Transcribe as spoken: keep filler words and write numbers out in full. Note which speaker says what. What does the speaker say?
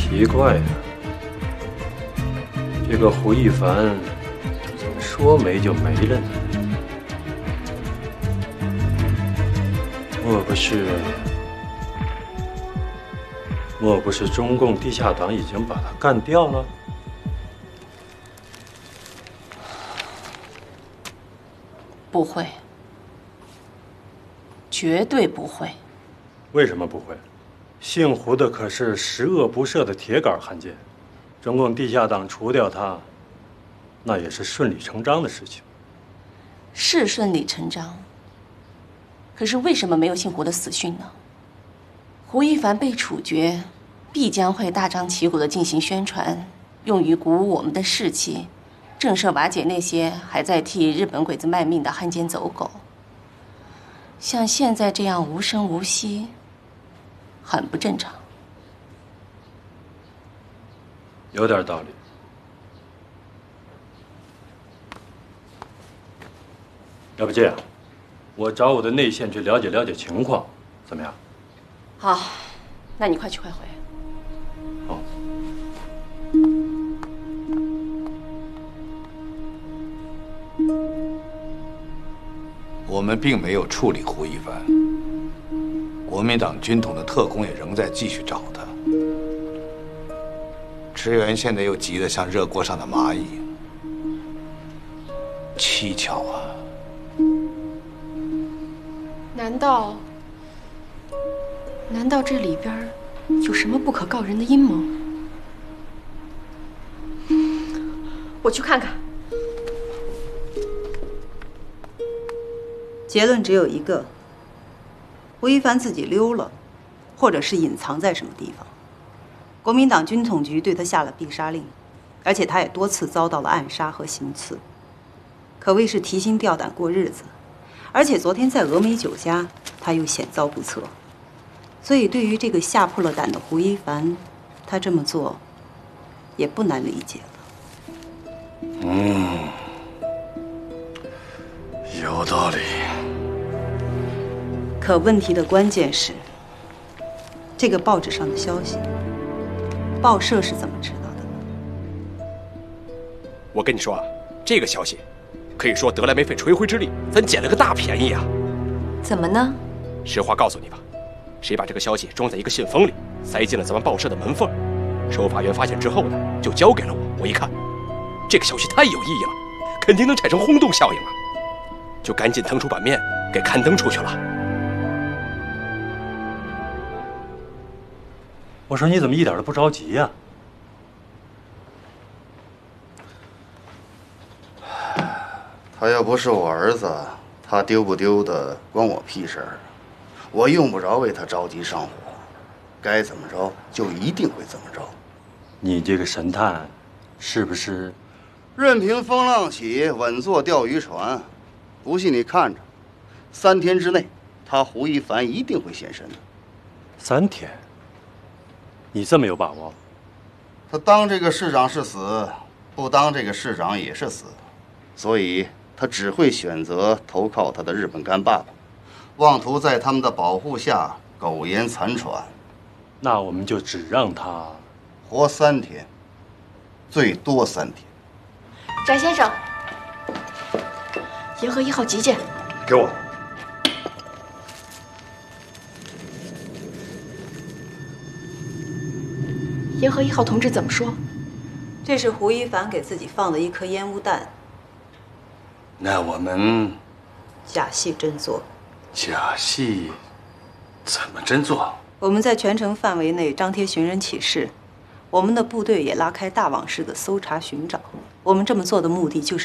Speaker 1: 奇怪呀，这个胡一凡怎么说没就没了呢？莫不是……莫不是中共地下党已经把他干掉了？
Speaker 2: 不会，绝对不会。
Speaker 1: 为什么不会？姓胡的可是十恶不赦的铁杆汉奸，中共地下党除掉他，那也是顺理成章的事情。
Speaker 2: 是顺理成章。可是为什么没有姓胡的死讯呢？胡一凡被处决，必将会大张旗鼓地进行宣传，用于鼓舞我们的士气，震慑瓦解那些还在替日本鬼子卖命的汉奸走狗。像现在这样无声无息，很不正常。
Speaker 1: 有点道理。要不这样，我找我的内线去了解了解情况，怎么样？
Speaker 2: 好，那你快去快回。
Speaker 1: 好。
Speaker 3: 我们并没有处理胡一凡，国民党军统的特工也仍在继续找他。支援现在又急得像热锅上的蚂蚁，蹊跷啊！
Speaker 4: 难道，难道这里边有什么不可告人的阴谋？我去看看。
Speaker 5: 结论只有一个：胡一凡自己溜了，或者是隐藏在什么地方。国民党军统局对他下了必杀令，而且他也多次遭到了暗杀和行刺，可谓是提心吊胆过日子。而且昨天在峨眉酒家，他又险遭不测。所以对于这个吓破了胆的胡一凡，他这么做也不难理解了。
Speaker 3: 嗯，有道理。
Speaker 5: 可问题的关键是，这个报纸上的消息，报社是怎么知道的呢？
Speaker 6: 我跟你说啊，这个消息可以说得来没费吹灰之力，咱捡了个大便宜啊！
Speaker 4: 怎么呢？
Speaker 6: 实话告诉你吧，谁把这个消息装在一个信封里，塞进了咱们报社的门缝，收发员发现之后呢，就交给了我。我一看，这个消息太有意义了，肯定能产生轰动效应啊，就赶紧腾出版面给刊登出去了。
Speaker 1: 我说你怎么一点都不着急呀？
Speaker 7: 他要不是我儿子，他丢不丢的关我屁事儿。我用不着为他着急上火，该怎么着就一定会怎么着。
Speaker 1: 你这个神探，是不是？
Speaker 7: 任凭风浪起，稳坐钓鱼船。不信你看着，三天之内，他胡一凡一定会现身的。
Speaker 1: 三天？你这么有把握？
Speaker 7: 他当这个市长是死，不当这个市长也是死，所以他只会选择投靠他的日本干爸爸，妄图在他们的保护下苟延残喘。
Speaker 1: 那我们就只让他
Speaker 7: 活三天，最多三天。
Speaker 4: 翟先生，沿河一号急件，
Speaker 7: 给我。
Speaker 4: 沿河一号同志怎么说？
Speaker 5: 这是胡一凡给自己放的一颗烟雾弹。
Speaker 3: 那我们
Speaker 5: 假戏真做。
Speaker 3: 假戏怎么真做？
Speaker 5: 我们在全城范围内张贴寻人启事，我们的部队也拉开大网式的搜查寻找。我们这么做的目的就是